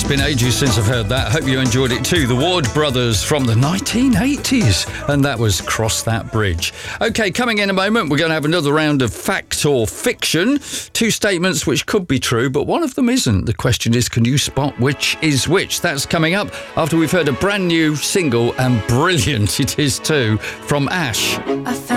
been ages since I've heard that. Hope you enjoyed it too. The Ward Brothers from the 1980s. And that was Cross That Bridge. OK, coming in a moment, we're going to have another round of fact or fiction. Two statements which could be true, but one of them isn't. The question is, can you spot which is which? That's coming up after we've heard a brand new single, and brilliant it is too, from Ash.